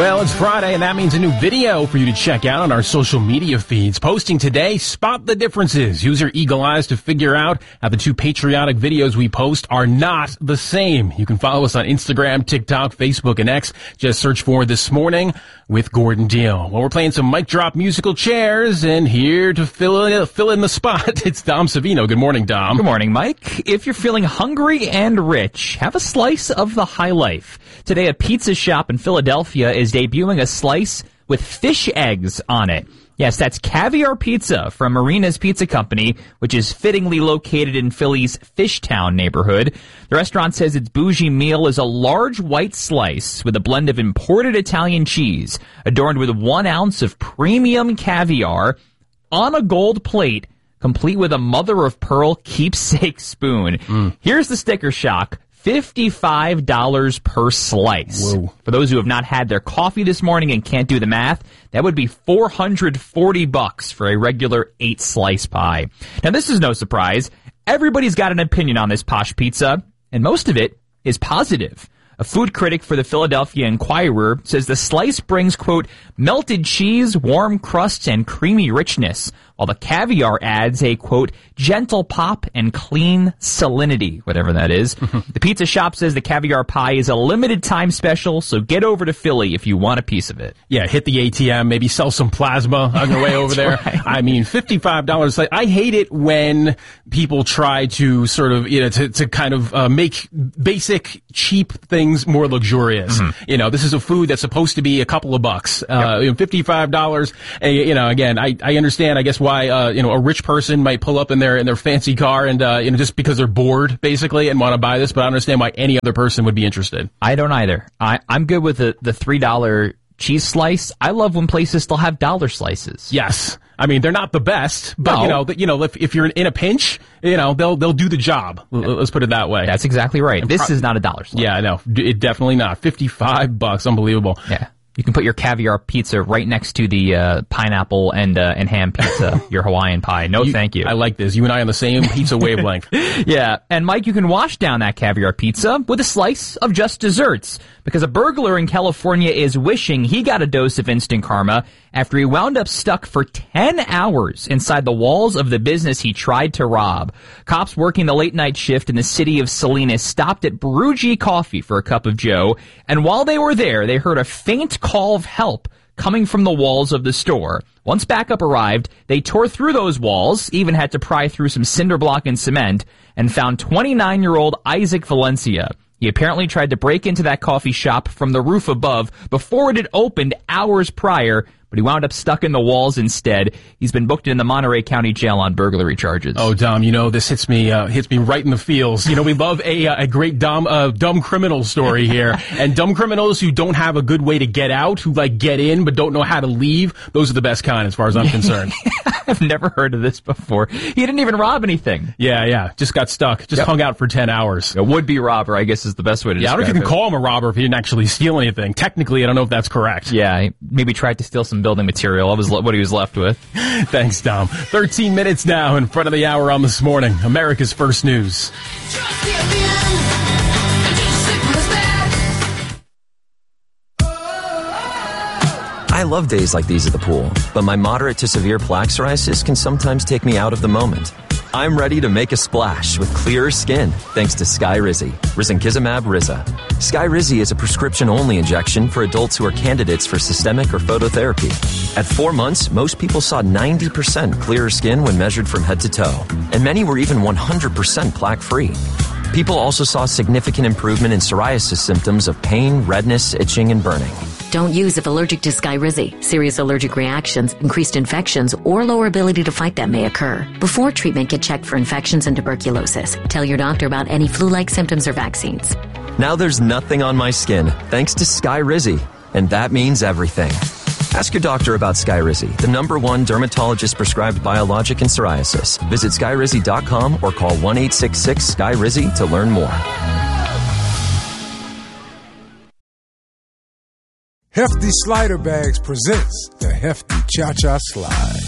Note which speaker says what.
Speaker 1: Well, it's Friday, and that means a new video for you to check out on our social media feeds. Posting today, spot the differences. Use your eagle eyes to figure out how the two patriotic videos we post are not the same. You can follow us on Instagram, TikTok, Facebook, and X. Just search for This Morning with Gordon Deal. Well, we're playing some mic drop musical chairs, and here to fill in the spot, it's Dom Savino. Good morning, Dom.
Speaker 2: Good morning, Mike. If you're feeling hungry and rich, have a slice of the high life. Today, a pizza shop in Philadelphia is debuting a slice with fish eggs on it. Yes, that's Caviar Pizza from Marina's Pizza Company, which is fittingly located in Philly's Fishtown neighborhood. The restaurant says its bougie meal is a large white slice with a blend of imported Italian cheese, adorned with 1 ounce of premium caviar on a gold plate, complete with a mother-of-pearl keepsake spoon. Here's the sticker shock. $55 per slice.
Speaker 1: Whoa.
Speaker 2: For those who have not had their coffee this morning and can't do the math, that would be $440 for a regular 8-slice pie. Now, this is no surprise. Everybody's got an opinion on this posh pizza, and most of it is positive. A food critic for the Philadelphia Inquirer says the slice brings, quote, melted cheese, warm crust, and creamy richness, while the caviar adds a, quote, gentle pop and clean salinity, whatever that is. The pizza shop says the caviar pie is a limited time special, so get over to Philly if you want a piece of it.
Speaker 1: Yeah, hit the ATM, maybe sell some plasma on your way over there.
Speaker 2: Right.
Speaker 1: I mean, $55. I hate it when people try to sort of, to kind of make basic, cheap things more luxurious. This is a food that's supposed to be a couple of bucks. $55. Again, I understand, I guess, why a rich person might pull up in their fancy car and just because they're bored basically and want to buy this, but I understand why any other person would be interested.
Speaker 2: I don't either. I'm good with the $3 cheese slice. I love when places still have dollar slices.
Speaker 1: Yes. I mean, they're not the best, but
Speaker 2: No.
Speaker 1: if you're in a pinch, they'll do the job. Let's put it that way.
Speaker 2: That's exactly right. This is not a dollar slice.
Speaker 1: Yeah, no, it definitely not. $55, unbelievable.
Speaker 2: Yeah. You can put your caviar pizza right next to the pineapple and ham pizza, your Hawaiian pie. Thank you.
Speaker 1: I like this. You and I on the same pizza wavelength.
Speaker 2: Yeah, and Mike, you can wash down that caviar pizza with a slice of just desserts, because a burglar in California is wishing he got a dose of instant karma after he wound up stuck for 10 hours inside the walls of the business he tried to rob. Cops working the late-night shift in the city of Salinas stopped at Brewgee Coffee for a cup of joe, and while they were there, they heard a faint call of help coming from the walls of the store. Once backup arrived, they tore through those walls, even had to pry through some cinder block and cement, and found 29-year-old Isaac Valencia. He apparently tried to break into that coffee shop from the roof above before it had opened hours prior, but he wound up stuck in the walls instead. He's been booked in the Monterey County Jail on burglary charges.
Speaker 1: Oh, Dom, this hits me right in the feels. We love a great dumb criminal story here. And dumb criminals who don't have a good way to get out, who get in but don't know how to leave, those are the best kind as far as I'm concerned.
Speaker 2: I've never heard of this before. He didn't even rob anything.
Speaker 1: Yeah. Just got stuck. Just hung out for 10 hours.
Speaker 2: A would-be robber, I guess, is the best way to describe it.
Speaker 1: I don't know if you can call him a robber if he didn't actually steal anything. Technically, I don't know if that's correct.
Speaker 2: Yeah, he maybe tried to steal some building material. That was what he was left with.
Speaker 1: Thanks, Dom. 13 minutes now in front of the hour on This Morning. America's First News.
Speaker 3: I love days like these at the pool, but my moderate to severe plaque psoriasis can sometimes take me out of the moment. I'm ready to make a splash with clearer skin thanks to Skyrizi, risankizumab Riza. Skyrizi is a prescription-only injection for adults who are candidates for systemic or phototherapy. At 4 months, most people saw 90% clearer skin when measured from head to toe, and many were even 100% plaque-free. People also saw significant improvement in psoriasis symptoms of pain, redness, itching, and burning.
Speaker 4: Don't use if allergic to Skyrizi. Serious allergic reactions, increased infections, or lower ability to fight them may occur. Before treatment, get checked for infections and tuberculosis. Tell your doctor about any flu-like symptoms or vaccines.
Speaker 3: Now there's nothing on my skin thanks to Skyrizi, and that means everything. Ask your doctor about Skyrizi, the #1 dermatologist-prescribed biologic in psoriasis. Visit Skyrizi.com or call 1-866-SKY-RIZI to learn more.
Speaker 5: Hefty Slider Bags presents the Hefty Cha-Cha Slide.